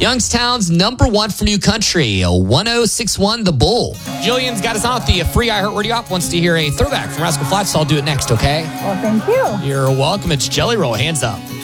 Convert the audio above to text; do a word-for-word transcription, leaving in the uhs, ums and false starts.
Youngstown's number one for new country, one oh six one The Bull. Jillian's got us on with the free iHeartRadio app. Wants to hear a throwback from Rascal Flatts, so I'll do it next, okay? Well, thank you. You're welcome. It's Jelly Roll. Hands up.